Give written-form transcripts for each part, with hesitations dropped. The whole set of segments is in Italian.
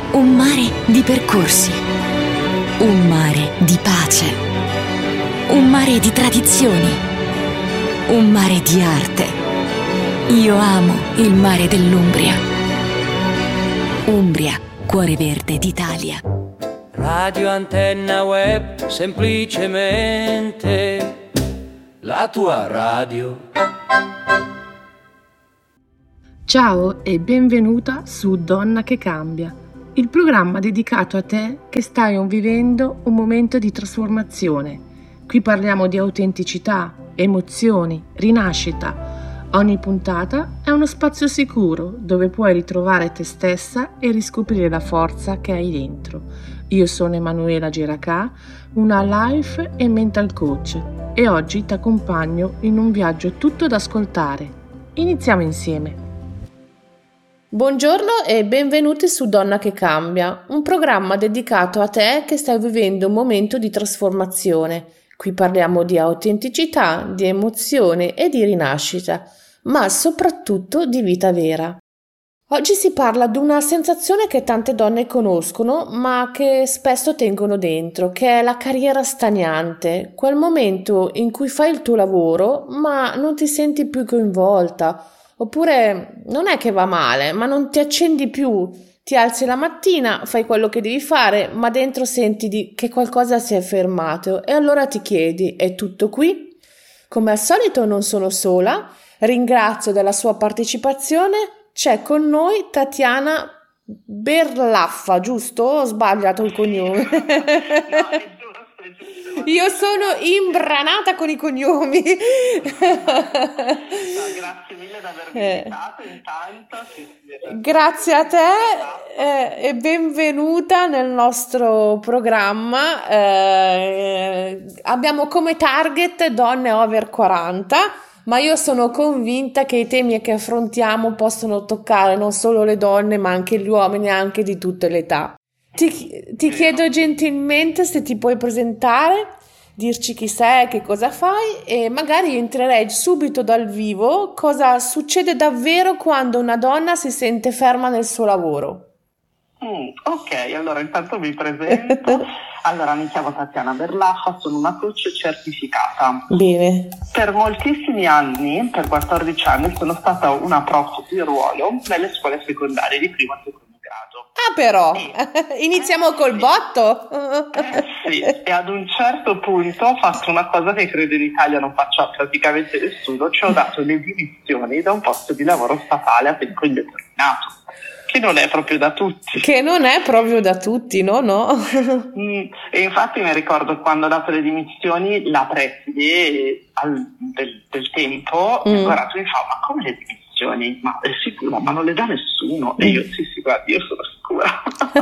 Un mare di percorsi, un mare di pace, un mare di tradizioni, un mare di arte. Io amo il mare dell'Umbria. Umbria, cuore verde d'Italia. Radio Antenna Web, semplicemente la tua radio. Ciao e benvenuta su Donna che cambia, il programma dedicato a te che stai vivendo un momento di trasformazione. Qui parliamo di autenticità, emozioni, rinascita. Ogni puntata è uno spazio sicuro dove puoi ritrovare te stessa e riscoprire la forza che hai dentro. Io sono Emanuela Giracà, una life e mental coach, e oggi ti accompagno in un viaggio tutto da ascoltare. Iniziamo insieme. Buongiorno e benvenuti su Donna che cambia, un programma dedicato a te che stai vivendo un momento di trasformazione. Qui parliamo di autenticità, di emozione e di rinascita, ma soprattutto di vita vera. Oggi si parla di una sensazione che tante donne conoscono, ma che spesso tengono dentro, che è la carriera stagnante, quel momento in cui fai il tuo lavoro, ma non ti senti più coinvolta. Oppure non è che va male, ma non ti accendi più, ti alzi la mattina, fai quello che devi fare, ma dentro senti che qualcosa si è fermato e allora ti chiedi, è tutto qui? Come al solito non sono sola, ringrazio della sua partecipazione, c'è con noi Tatiana Berlaffa, giusto? Ho sbagliato il cognome? No, è giusto. Io sono imbranata con i cognomi. No, grazie mille di avermi invitato intanto. Grazie a te e benvenuta nel nostro programma. Abbiamo come target donne over 40, ma io sono convinta che i temi che affrontiamo possono toccare non solo le donne ma anche gli uomini, anche di tutte le età. Ti chiedo gentilmente se ti puoi presentare, dirci chi sei, che cosa fai e magari entrerei subito dal vivo cosa succede davvero quando una donna si sente ferma nel suo lavoro. Ok, allora intanto mi presento. Allora, mi chiamo Tatiana Berlaffa, sono una coach certificata. Bene. Per moltissimi anni, per 14 anni, sono stata una prof di ruolo nelle scuole secondarie di primo e secondo grado. Ah, però, Sì. Iniziamo col botto? Sì, e ad un certo punto ho fatto una cosa che credo in Italia non faccia praticamente nessuno, cioè ho dato le dimissioni da un posto di lavoro statale a tempo indeterminato, che non è proprio da tutti. Che non è proprio da tutti, no? E infatti mi ricordo quando ho dato le dimissioni, la preside del tempo mi ha guardato e mi fa: ma come le dimissioni? Ma è sicuro? Ma non le dà nessuno? E io sì, guardi, io sono sicura.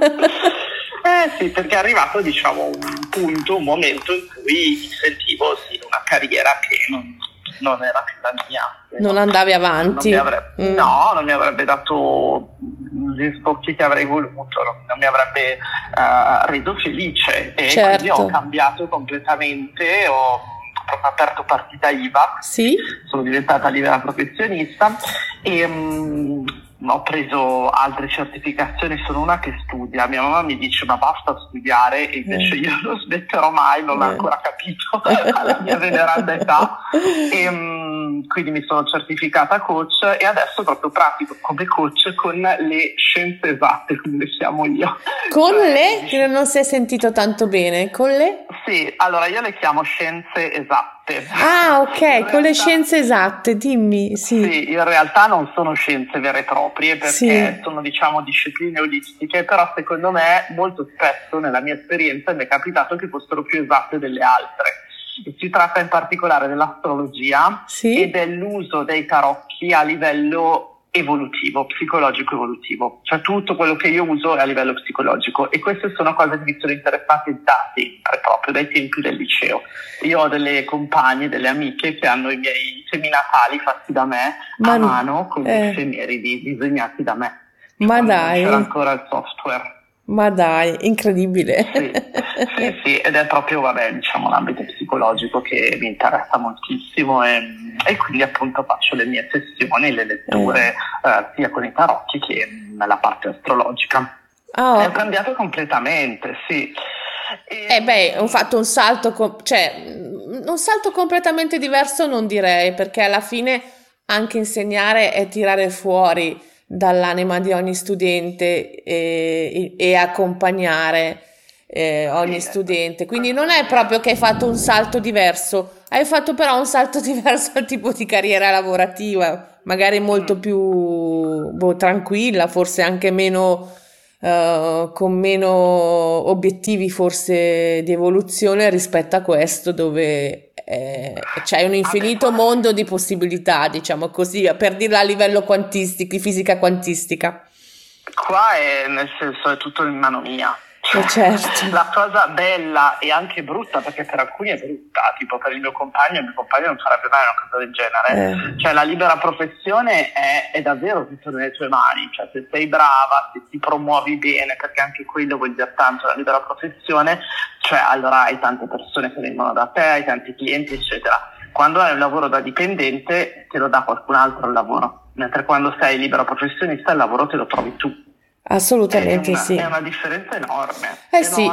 Sì, perché è arrivato, diciamo, un momento in cui mi sentivo in una carriera che non era più la mia. Non andavi avanti? Non mi avrebbe dato gli sbocchi che avrei voluto, non mi avrebbe reso felice, e certo. Quindi ho cambiato completamente, ho proprio aperto partita IVA, sì? Sono diventata libera professionista e ho preso altre certificazioni, sono una che studia, mia mamma mi dice ma basta studiare, e invece io non smetterò mai, non l'ho ancora capito alla mia veneranda età, e quindi mi sono certificata coach e adesso proprio pratico come coach con le scienze esatte, come le chiamo io. Con le? Che non si è sentito tanto bene, con le? Sì, allora io le chiamo scienze esatte. Ah, ok, con le scienze esatte, dimmi, sì. Sì, in realtà non sono scienze vere e proprie, perché sono, diciamo, discipline olistiche, però secondo me molto spesso nella mia esperienza mi è capitato che fossero più esatte delle altre. E si tratta in particolare dell'astrologia e dell'uso dei tarocchi a livello evolutivo, psicologico evolutivo, cioè tutto quello che io uso è a livello psicologico, e queste sono cose che mi sono interessate da sempre, proprio dai tempi del liceo. Io ho delle compagne, delle amiche che hanno i miei seminatali fatti da me a mano con i efemeridi disegnati da me. Ma dai, c'era ancora il software. Ma dai, incredibile. Sì, ed è proprio, diciamo, l'ambito psicologico che mi interessa moltissimo, e quindi appunto faccio le mie sessioni, le letture sia con i tarocchi che nella parte astrologica. Oh. È cambiato completamente, sì. Ho fatto un salto, un salto completamente diverso non direi, perché alla fine anche insegnare è tirare fuori dall'anima di ogni studente e accompagnare ogni studente, quindi non è proprio che hai fatto un salto diverso, hai fatto però un salto diverso al tipo di carriera lavorativa, magari molto più tranquilla, forse anche meno con meno obiettivi forse di evoluzione rispetto a questo dove c'è un infinito mondo di possibilità, diciamo così, per dirla a livello quantistico, di fisica quantistica. Qua è, nel senso, è tutto in mano mia. Certo. La cosa bella e anche brutta, perché per alcuni è brutta, tipo per il mio compagno non farebbe mai una cosa del genere. Cioè la libera professione è davvero tutto nelle tue mani, cioè se sei brava, se ti promuovi bene, perché anche quello vuol dire tanto, la libera professione, cioè allora hai tante persone che vengono da te, hai tanti clienti eccetera. Quando hai un lavoro da dipendente te lo dà qualcun altro il lavoro, mentre quando sei libero professionista il lavoro te lo trovi tu. Assolutamente sì. È una differenza enorme. Sì.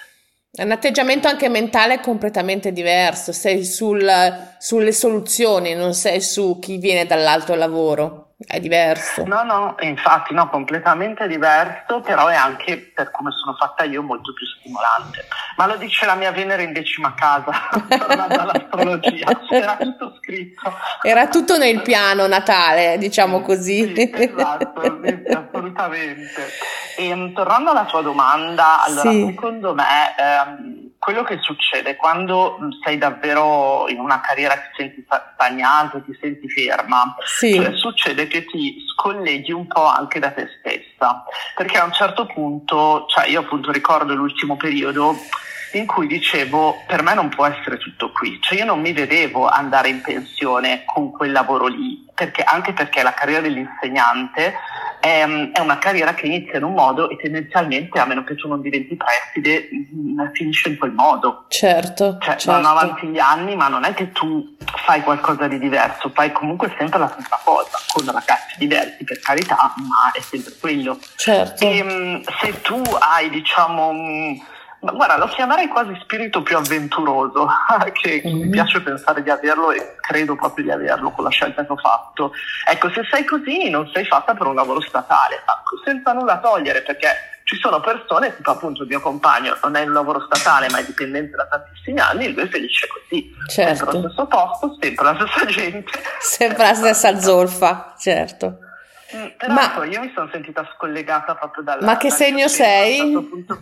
È un atteggiamento anche mentale completamente diverso. Sei sulle soluzioni, non sei su chi viene dall'altro lavoro. È diverso. No, infatti no, completamente diverso, però è anche, per come sono fatta io, molto più stimolante. Ma lo dice la mia Venere in 10ª casa, tornando all'astrologia, era tutto scritto. Era tutto nel piano natale, diciamo così. Sì, esatto, sì, assolutamente. E tornando alla tua domanda, allora secondo me quello che succede quando sei davvero in una carriera che ti senti stagnante, ti senti ferma, cioè succede che ti scolleghi un po' anche da te stessa, perché a un certo punto, cioè io appunto ricordo l'ultimo periodo in cui dicevo per me non può essere tutto qui, cioè io non mi vedevo andare in pensione con quel lavoro lì, anche perché la carriera dell'insegnante è una carriera che inizia in un modo e tendenzialmente, a meno che tu non diventi preside, finisce in quel modo. Certo. Vanno avanti gli anni, ma non è che tu fai qualcosa di diverso, fai comunque sempre la stessa cosa, con ragazzi diversi per carità, ma è sempre quello. Certo. E se tu hai, diciamo, guarda, lo chiamerei quasi spirito più avventuroso, che mi piace pensare di averlo e credo proprio di averlo con la scelta che ho fatto. Ecco, se sei così non sei fatta per un lavoro statale, senza nulla togliere, perché ci sono persone, tipo appunto il mio compagno non è in un lavoro statale ma è dipendente da tantissimi anni e lui è felice così, certo. Sempre allo stesso posto, sempre la stessa gente, sempre la stessa zolfa, certo. Però io mi sono sentita scollegata proprio dalla... Ma che segno sei? A un certo punto...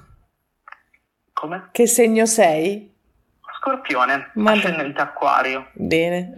Come? Che segno sei? Scorpione, ascendente Acquario. Bene.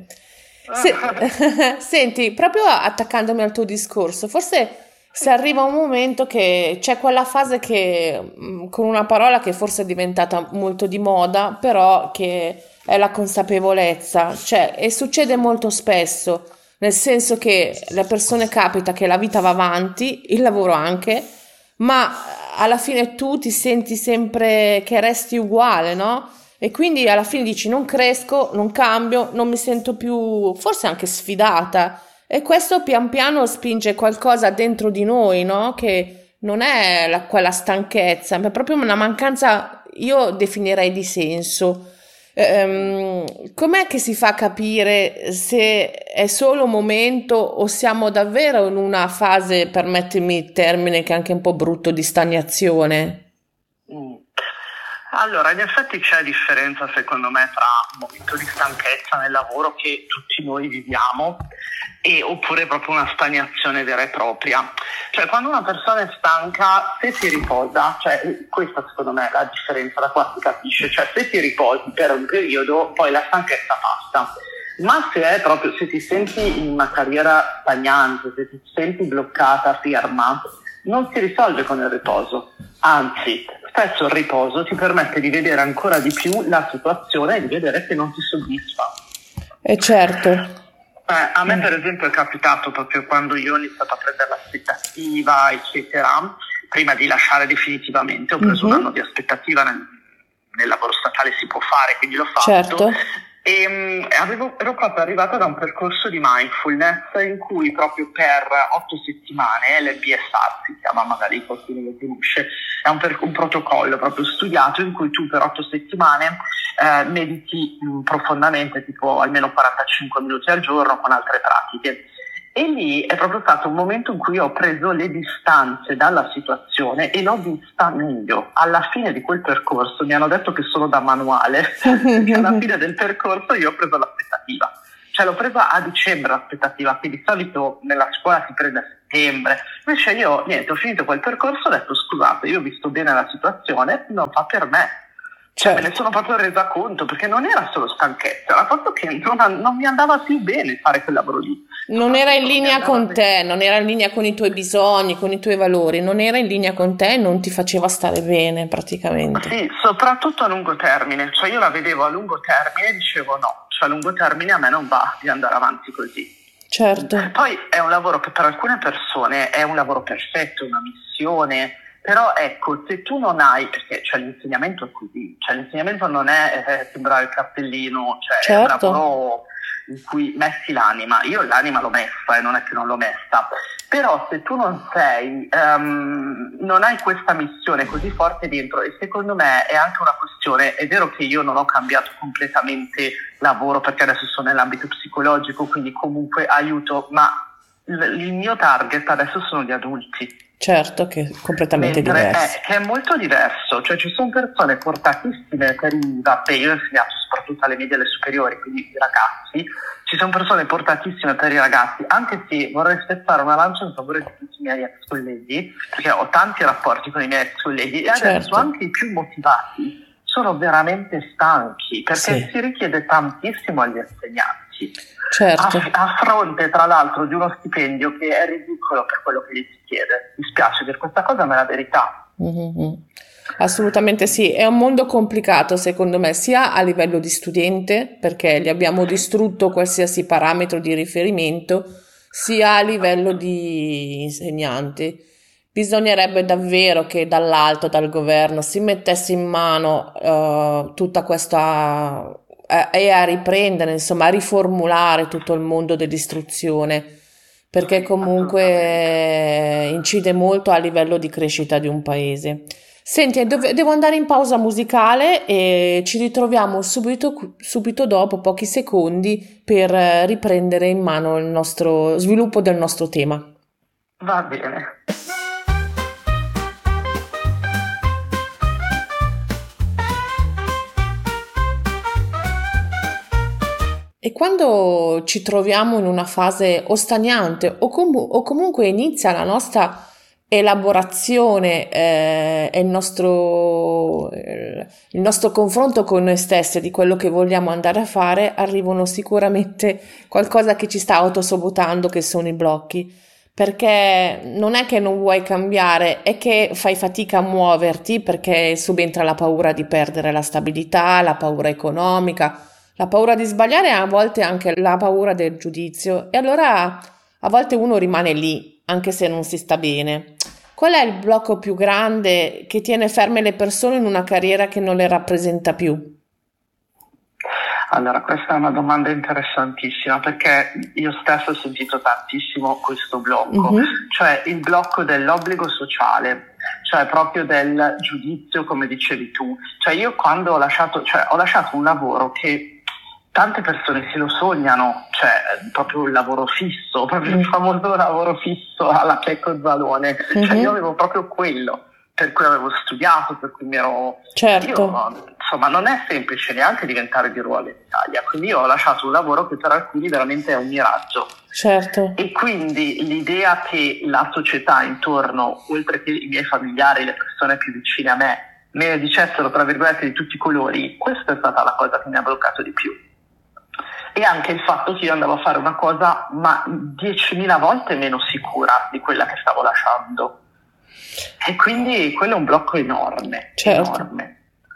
Senti, proprio attaccandomi al tuo discorso, forse se arriva un momento che c'è quella fase che, con una parola che forse è diventata molto di moda, però che è la consapevolezza, cioè, e succede molto spesso, nel senso che le persone capita che la vita va avanti, il lavoro anche, ma alla fine tu ti senti sempre che resti uguale, no? E quindi alla fine dici non cresco, non cambio, non mi sento più, forse anche sfidata. E questo pian piano spinge qualcosa dentro di noi, no? Che non è quella stanchezza, ma è proprio una mancanza, io definirei di senso. Com'è che si fa a capire se è solo un momento o siamo davvero in una fase, permettimi il termine che è anche un po' brutto, di stagnazione? Allora, in effetti c'è differenza secondo me tra un momento di stanchezza nel lavoro che tutti noi viviamo oppure proprio una stagnazione vera e propria. Cioè quando una persona è stanca, se si riposa, cioè questa secondo me è la differenza, da qua si capisce, cioè se ti riposi per un periodo poi la stanchezza passa, ma se ti senti in una carriera stagnante, se ti senti bloccata, ferma, non si risolve con il riposo, anzi spesso il riposo ti permette di vedere ancora di più la situazione e di vedere che non ti soddisfa. Certo. A me per esempio è capitato proprio quando io ho iniziato a prendere l'aspettativa eccetera, prima di lasciare definitivamente ho preso un anno di aspettativa, nel lavoro statale si può fare, quindi l'ho fatto. Certo. ero proprio arrivata da un percorso di mindfulness in cui proprio per 8 settimane, l'MBSR si chiama, magari qualcuno lo conosce, è un protocollo proprio studiato in cui tu per 8 settimane mediti profondamente, tipo almeno 45 minuti al giorno con altre pratiche. E lì è proprio stato un momento in cui ho preso le distanze dalla situazione e l'ho vista meglio. Alla fine di quel percorso mi hanno detto che sono da manuale, perché alla fine del percorso io ho preso l'aspettativa. Cioè l'ho presa a dicembre l'aspettativa, che di solito nella scuola si prende a settembre. Invece io, niente, ho finito quel percorso, ho detto scusate, io ho visto bene la situazione, non fa per me. Cioè, me ne sono proprio resa conto, perché non era solo stanchezza, era fatto che non mi andava più bene fare quel lavoro lì. Non era in linea con te, non era in linea con i tuoi bisogni, con i tuoi valori, non era in linea con te e non ti faceva stare bene praticamente. Sì, soprattutto a lungo termine, cioè io la vedevo a lungo termine e dicevo no, cioè a lungo termine a me non va di andare avanti così. Certo. Poi è un lavoro che per alcune persone è un lavoro perfetto, una missione. Però ecco, se tu non hai, perché cioè, l'insegnamento è così, cioè l'insegnamento non è sembrare il cappellino, cioè certo. È un lavoro in cui messi l'anima, io l'anima l'ho messa e non è che non l'ho messa, però se tu non sei, non hai questa missione così forte dentro, e secondo me è anche una questione, è vero che io non ho cambiato completamente lavoro perché adesso sono nell'ambito psicologico, quindi comunque aiuto, ma il mio target adesso sono gli adulti. Certo, che è completamente diverso. Che è molto diverso, cioè ci sono persone portatissime per io ho insegnato soprattutto alle medie e alle superiori, quindi i ragazzi, ci sono persone portatissime per i ragazzi, anche se vorrei spezzare una lancia in favore di tutti i miei ex colleghi, perché ho tanti rapporti con i miei ex colleghi e adesso anche i più motivati sono veramente stanchi, perché si richiede tantissimo agli insegnanti. Certo. A fronte tra l'altro di uno stipendio che è ridicolo per quello che gli si chiede. Mi spiace per questa cosa, ma è la verità. Mm-hmm. Assolutamente sì, è un mondo complicato secondo me, sia a livello di studente, perché gli abbiamo distrutto qualsiasi parametro di riferimento, sia a livello di insegnanti. Bisognerebbe davvero che dall'alto, dal governo, si mettesse in mano tutta questa e a riprendere, insomma, a riformulare tutto il mondo dell'istruzione, perché comunque incide molto a livello di crescita di un paese. Senti, devo andare in pausa musicale e ci ritroviamo subito dopo, pochi secondi, per riprendere in mano il nostro sviluppo del nostro tema. Va bene. E quando ci troviamo in una fase o stagnante o comunque inizia la nostra elaborazione e il nostro confronto con noi stessi di quello che vogliamo andare a fare, arrivano sicuramente qualcosa che ci sta autosabotando, che sono i blocchi, perché non è che non vuoi cambiare, è che fai fatica a muoverti perché subentra la paura di perdere la stabilità, la paura economica, la paura di sbagliare e a volte anche la paura del giudizio, e allora a volte uno rimane lì anche se non si sta bene. Qual è il blocco più grande che tiene ferme le persone in una carriera che non le rappresenta più? Allora, questa è una domanda interessantissima, perché io stesso ho sentito tantissimo questo blocco, cioè il blocco dell'obbligo sociale, cioè proprio del giudizio, come dicevi tu. Cioè io quando ho lasciato un lavoro che tante persone se lo sognano, cioè proprio il lavoro fisso, proprio il famoso lavoro fisso alla Checco Zalone, cioè io avevo proprio quello per cui avevo studiato, per cui mi ero... insomma, non è semplice neanche diventare di ruolo in Italia, quindi io ho lasciato un lavoro che per alcuni veramente è un miraggio. Certo. E quindi l'idea che la società intorno, oltre che i miei familiari, le persone più vicine a me ne dicessero tra virgolette di tutti i colori, questa è stata la cosa che mi ha bloccato di più. E anche il fatto che io andavo a fare una cosa ma 10.000 volte meno sicura di quella che stavo lasciando. E quindi quello è un blocco enorme. Certo. Enorme.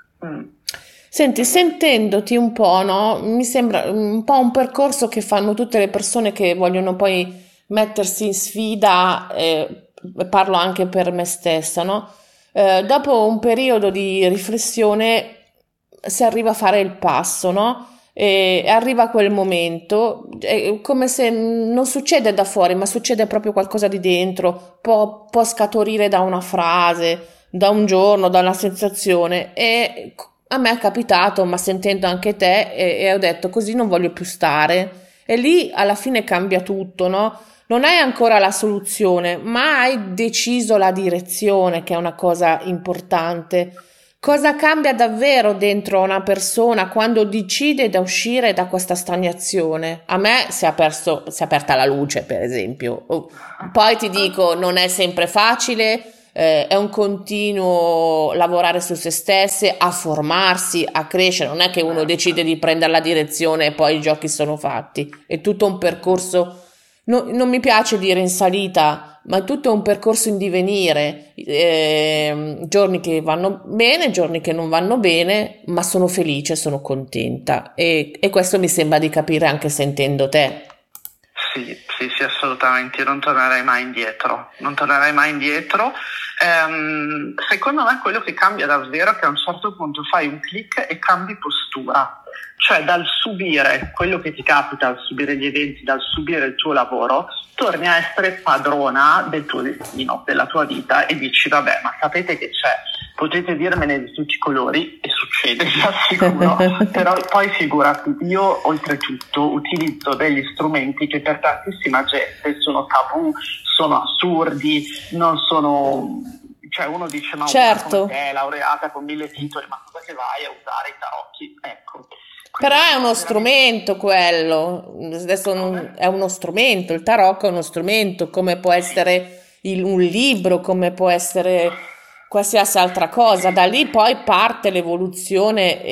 Senti, sentendoti un po', no? Mi sembra un po' un percorso che fanno tutte le persone che vogliono poi mettersi in sfida, parlo anche per me stessa, no? Dopo un periodo di riflessione si arriva a fare il passo, no? e arriva quel momento, è come se non succede da fuori, ma succede proprio qualcosa di dentro, può scaturire da una frase, da un giorno, da una sensazione, e a me è capitato, ma sentendo anche te, e ho detto così non voglio più stare, e lì alla fine cambia tutto, no? Non hai ancora la soluzione, ma hai deciso la direzione, che è una cosa importante. Cosa cambia davvero dentro una persona quando decide di uscire da questa stagnazione? A me si è aperta la luce, per esempio. Poi ti dico, non è sempre facile, è un continuo lavorare su se stesse, a formarsi, a crescere. Non è che uno decide di prendere la direzione e poi i giochi sono fatti. È tutto un percorso. Non mi piace dire in salita, ma è tutto un percorso in divenire, giorni che vanno bene, giorni che non vanno bene, ma sono felice, sono contenta e questo mi sembra di capire anche sentendo te. Sì, assolutamente, io non tornerei mai indietro. Secondo me quello che cambia davvero è che a un certo punto fai un click e cambi postura. Cioè dal subire quello che ti capita, dal subire gli eventi, dal subire il tuo lavoro, torni a essere padrona del tuo destino, della tua vita e dici vabbè, ma sapete che c'è, potete dirmene di tutti i colori e succede, vi assicuro, però poi figurati, io oltretutto utilizzo degli strumenti che per tantissima gente sono tabù, sono assurdi, non sono... Cioè uno dice ma certo, è laureata con 1000 titoli, ma cosa che vai a usare i tarocchi? Ecco. Però è uno strumento quello, adesso è uno strumento, il tarocco è uno strumento, come può essere un libro, come può essere qualsiasi altra cosa, da lì poi parte l'evoluzione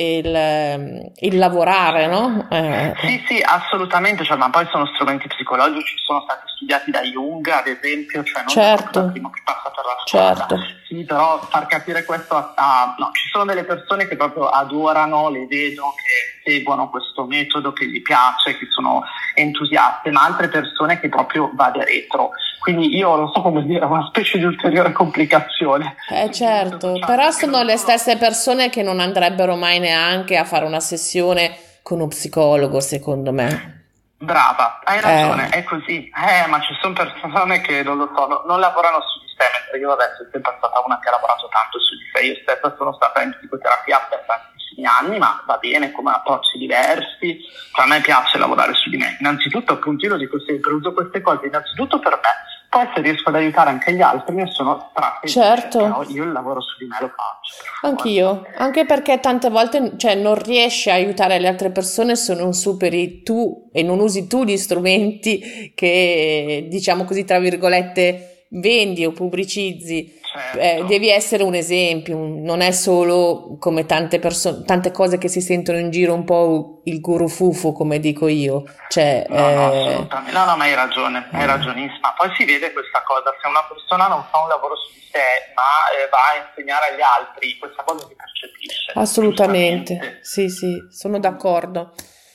e il lavorare, no? Sì, assolutamente, cioè, ma poi sono strumenti psicologici, sono stati studiati da Jung, ad esempio, cioè non certo, è il primo che passa per la strada. Certo. Sì, però far capire questo no, ci sono delle persone che proprio adorano, le vedo, che seguono questo metodo, che gli piace, che sono entusiaste, ma altre persone che proprio va di retro. Quindi io non so come dire, una specie di ulteriore complicazione. Certo, però sono le stesse persone che non andrebbero mai neanche a fare una sessione con uno psicologo, secondo me. Brava, hai ragione, è così. Ma ci sono persone che non lo so, non lavorano su di sé, mentre io adesso sono sempre stata una che ha lavorato tanto su di sé. Io stessa sono stata in psicoterapia per tantissimi anni, ma va bene, come approcci diversi. Cioè, a me piace lavorare su di me. Innanzitutto, appunto, io lo dico sempre, uso queste cose innanzitutto per me. Poi se riesco ad aiutare anche gli altri, io sono felice, certo. Però io il lavoro su di me lo faccio. Anch'io, anche perché tante volte non riesci a aiutare le altre persone se non superi tu e non usi tu gli strumenti che, diciamo così, tra virgolette, vendi o pubblicizzi. Certo. Devi essere un esempio, non è solo come tante cose che si sentono in giro, un po' il guru fufo, come dico io. Cioè, no, assolutamente. No, ma hai ragione, hai ragionissima. Poi si vede questa cosa, se una persona non fa un lavoro su di sé, ma va a insegnare agli altri, questa cosa si percepisce. Assolutamente, sì, sono d'accordo.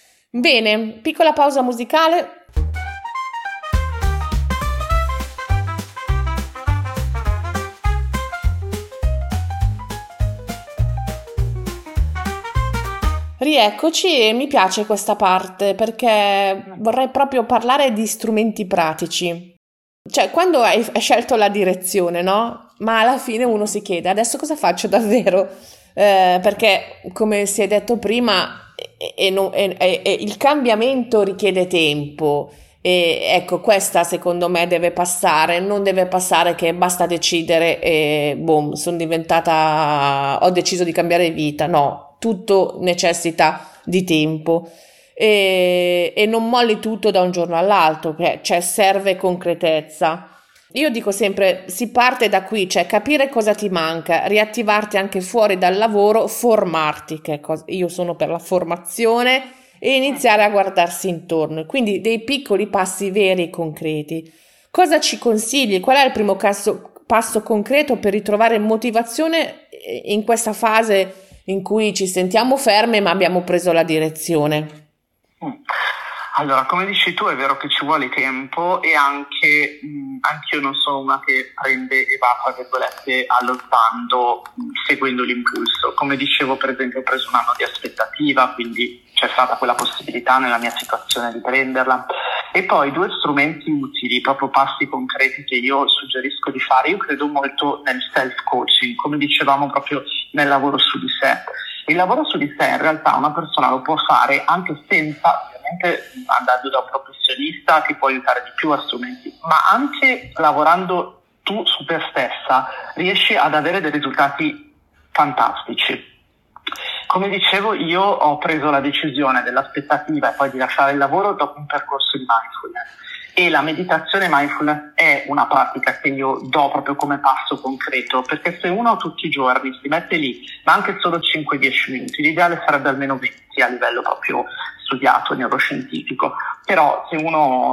Bene, piccola pausa musicale. Rieccoci e mi piace questa parte perché vorrei proprio parlare di strumenti pratici. Cioè, quando hai scelto la direzione, no? Ma alla fine uno si chiede, adesso cosa faccio davvero? Perché, come si è detto prima, il cambiamento richiede tempo. E ecco, questa secondo me deve passare, non deve passare che basta decidere e boom, ho deciso di cambiare vita. No, tutto necessita di tempo e non molli tutto da un giorno all'altro, cioè serve concretezza. Io dico sempre, si parte da qui, cioè capire cosa ti manca, riattivarti anche fuori dal lavoro, formarti, io sono per la formazione, e iniziare a guardarsi intorno, quindi dei piccoli passi veri e concreti. Cosa ci consigli? Qual è il primo passo concreto per ritrovare motivazione in questa fase in cui ci sentiamo ferme ma abbiamo preso la direzione? Allora, come dici tu, è vero che ci vuole tempo e anche anch'io non sono una che prende e va, tra virgolette, allo sbando seguendo l'impulso. Come dicevo, per esempio, ho preso un anno di aspettativa, quindi c'è stata quella possibilità nella mia situazione di prenderla. E poi 2 strumenti utili, proprio passi concreti che io suggerisco di fare. Io credo molto nel self-coaching, come dicevamo proprio nel lavoro su di sé. Il lavoro su di sé in realtà una persona lo può fare anche senza, ovviamente andando da un professionista che può aiutare di più a strumenti, ma anche lavorando tu su te stessa riesci ad avere dei risultati fantastici. Come dicevo, io ho preso la decisione dell'aspettativa e poi di lasciare il lavoro dopo un percorso di mindfulness. E la meditazione mindfulness è una pratica che io do proprio come passo concreto, perché se uno tutti i giorni si mette lì, ma anche solo 5-10 minuti, l'ideale sarebbe almeno 20 a livello proprio studiato, neuroscientifico, però se uno